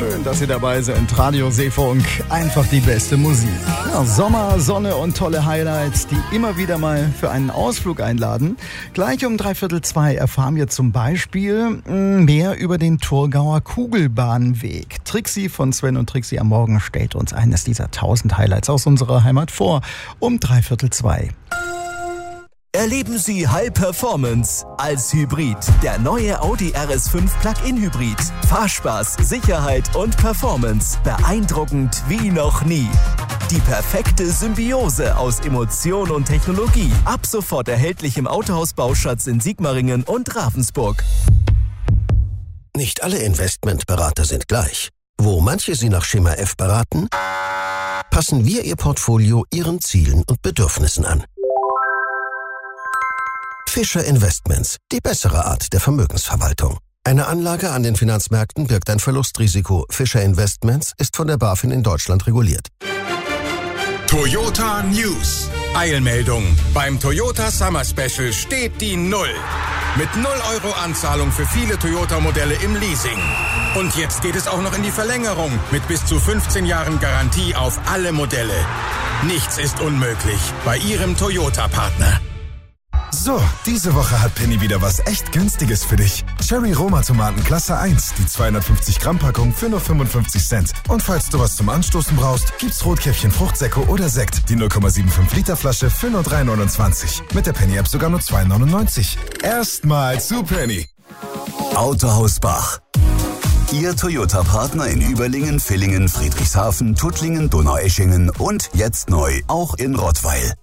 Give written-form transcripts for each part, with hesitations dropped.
Schön, dass Sie dabei sind. Radio Seefunk, einfach die beste Musik. Ja, Sommer, Sonne und tolle Highlights, die immer wieder mal für einen Ausflug einladen. Gleich um 1:45 erfahren wir zum Beispiel mehr über den Thurgauer Kugelbahnweg. Trixie von Sven und Trixie am Morgen stellt uns eines dieser 1000 Highlights aus unserer Heimat vor. Um 1:45. Erleben Sie High Performance als Hybrid. Der neue Audi RS5 Plug-in Hybrid. Fahrspaß, Sicherheit und Performance. Beeindruckend wie noch nie. Die perfekte Symbiose aus Emotion und Technologie. Ab sofort erhältlich im Autohaus Bauschatz in Sigmaringen und Ravensburg. Nicht alle Investmentberater sind gleich. Wo manche Sie nach Schema F beraten, passen wir Ihr Portfolio Ihren Zielen und Bedürfnissen an. Fischer Investments, die bessere Art der Vermögensverwaltung. Eine Anlage an den Finanzmärkten birgt ein Verlustrisiko. Fischer Investments ist von der BaFin in Deutschland reguliert. Toyota News. Eilmeldung. Beim Toyota Summer Special steht die Null. Mit 0 € Anzahlung für viele Toyota-Modelle im Leasing. Und jetzt geht es auch noch in die Verlängerung mit bis zu 15 Jahren Garantie auf alle Modelle. Nichts ist unmöglich bei Ihrem Toyota-Partner. So, diese Woche hat Penny wieder was echt Günstiges für dich. Cherry Roma Tomaten Klasse 1, die 250 Gramm Packung für nur 55 Cent. Und falls du was zum Anstoßen brauchst, gibt's Rotkäppchen Fruchtsäcke oder Sekt, die 0,75 Liter Flasche für nur 3,29. Mit der Penny App sogar nur 2,99. Erstmal zu Penny. Autohaus Bach. Ihr Toyota-Partner in Überlingen, Villingen, Friedrichshafen, Tuttlingen, Donaueschingen und jetzt neu auch in Rottweil.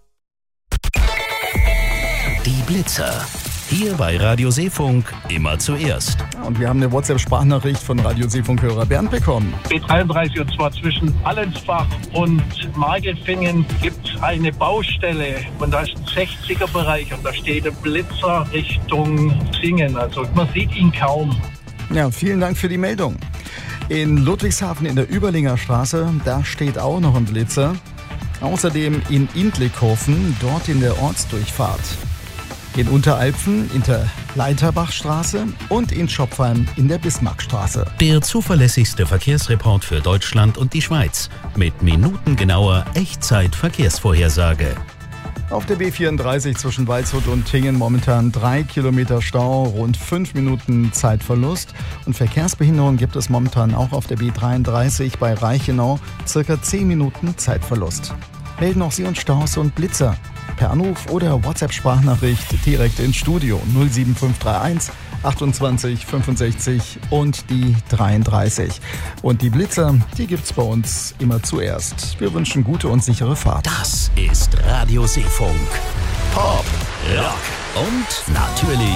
Die Blitzer. Hier bei Radio Seefunk immer zuerst. Und wir haben eine WhatsApp-Sprachnachricht von Radio Seefunk-Hörer Bernd bekommen. B33, und zwar zwischen Allensbach und Margelfingen gibt es eine Baustelle und da ist ein 60er-Bereich und da steht ein Blitzer Richtung Singen. Also man sieht ihn kaum. Ja, vielen Dank für die Meldung. In Ludwigshafen in der Überlinger Straße, da steht auch noch ein Blitzer. Außerdem in Intlikhofen, dort in der Ortsdurchfahrt. In Unteralpfen in der Leiterbachstraße und in Schopfheim in der Bismarckstraße. Der zuverlässigste Verkehrsreport für Deutschland und die Schweiz mit minutengenauer Echtzeit-Verkehrsvorhersage. Auf der B34 zwischen Waldshut und Tingen momentan 3 Kilometer Stau, rund 5 Minuten Zeitverlust. Und Verkehrsbehinderung gibt es momentan auch auf der B33 bei Reichenau, circa 10 Minuten Zeitverlust. Melden auch Sie uns Staus und Blitzer. Per Anruf oder WhatsApp-Sprachnachricht direkt ins Studio 07531 28 65 und die 33. Und die Blitzer, die gibt's bei uns immer zuerst. Wir wünschen gute und sichere Fahrt. Das ist Radio Seefunk. Pop, Rock und natürlich